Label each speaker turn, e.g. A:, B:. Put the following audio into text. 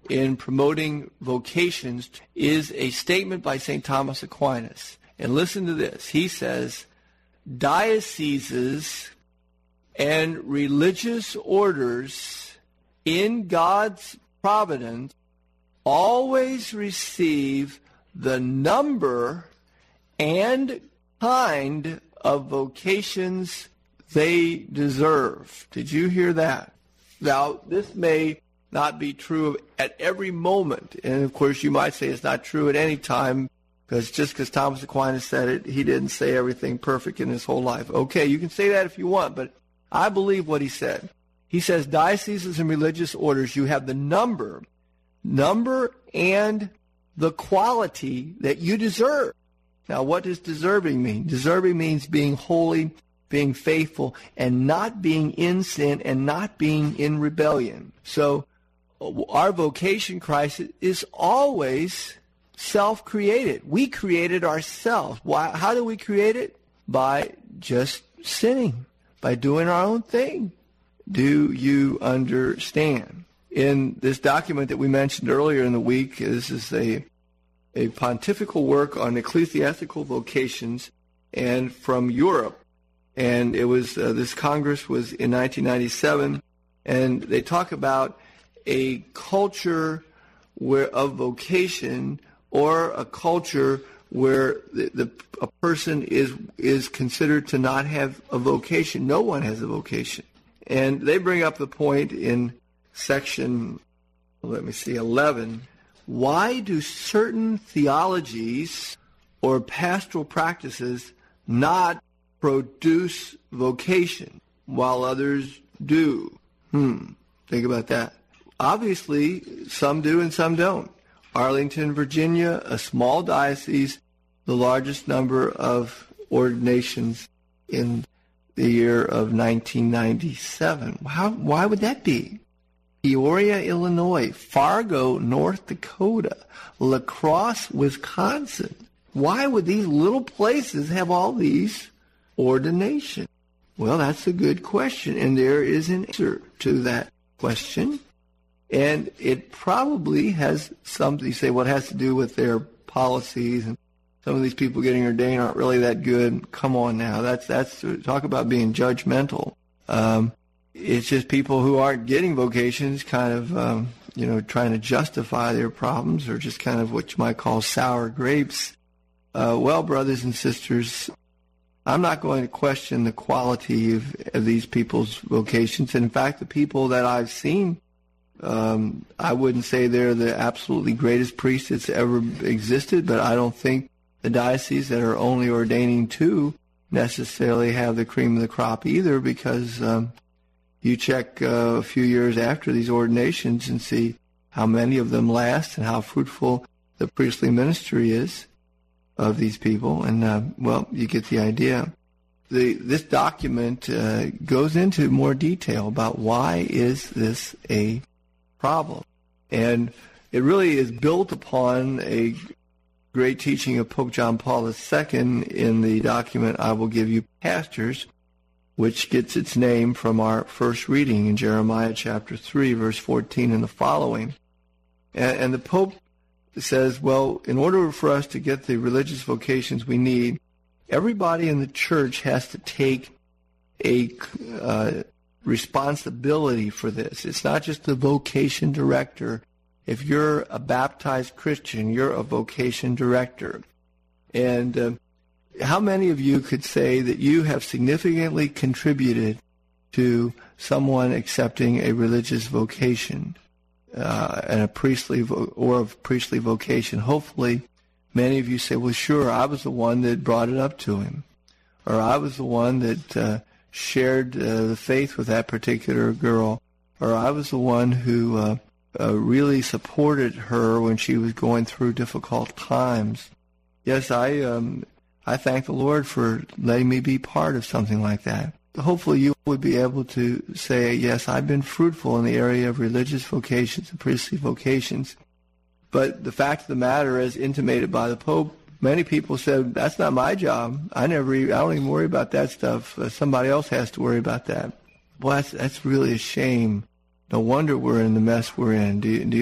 A: in promoting vocations is a statement by St. Thomas Aquinas. And listen to this. He says, dioceses and religious orders in God's providence always receive the number and kind of vocations they deserve. Did you hear that? Now, this may not be true at every moment. And, of course, you might say it's not true at any time, because just because Thomas Aquinas said it, he didn't say everything perfect in his whole life. Okay, you can say that if you want, but I believe what he said. He says, dioceses and religious orders, you have the number and the quality that you deserve. Now, what does deserving mean? Deserving means being holy, being faithful, and not being in sin and not being in rebellion. So our vocation crisis is always self-created. We created ourselves. Why? How do we create it? By just sinning, by doing our own thing. Do you understand? In this document that we mentioned earlier in the week, this is a pontifical work on ecclesiastical vocations, and from Europe. And it was this Congress was in 1997, and they talk about a culture of vocation, or a culture where a person is considered to not have a vocation. No one has a vocation. And they bring up the point in section, 11. Why do certain theologies or pastoral practices not produce vocation while others do? Think about that. Obviously, some do and some don't. Arlington, Virginia, a small diocese, the largest number of ordinations in the year of 1997. Why would that be? Peoria, Illinois, Fargo, North Dakota, La Crosse, Wisconsin. Why would these little places have all these ordinations? Well, that's a good question, and there is an answer to that question. And it probably has something, you say, what has to do with their policies, and some of these people getting ordained aren't really that good. Come on now, that's talk about being judgmental. It's just people who aren't getting vocations kind of, trying to justify their problems, or just kind of what you might call sour grapes. Well, brothers and sisters, I'm not going to question the quality of these people's vocations. And in fact, the people that I've seen, I wouldn't say they're the absolutely greatest priests that's ever existed, but I don't think the dioceses that are only ordaining two necessarily have the cream of the crop either, because you check a few years after these ordinations and see how many of them last and how fruitful the priestly ministry is of these people. And, you get the idea. This document goes into more detail about why is this a problem. And it really is built upon a great teaching of Pope John Paul II in the document, I Will Give You Pastors, which gets its name from our first reading in Jeremiah chapter 3, verse 14 and the following. And the Pope says, well, in order for us to get the religious vocations we need, everybody in the church has to take a responsibility for this. It's not just the vocation director. If you're a baptized Christian, you're a vocation director. And how many of you could say that you have significantly contributed to someone accepting a religious vocation and a priestly or a priestly vocation? Hopefully, many of you say, well, sure, I was the one that brought it up to him, or I was the one that shared the faith with that particular girl, or I was the one who really supported her when she was going through difficult times. Yes, I thank the Lord for letting me be part of something like that. Hopefully you would be able to say, yes, I've been fruitful in the area of religious vocations and priestly vocations. But the fact of the matter, as intimated by the Pope, many people said, that's not my job. I don't even worry about that stuff. Somebody else has to worry about that. Well, that's really a shame. No wonder we're in the mess we're in. Do you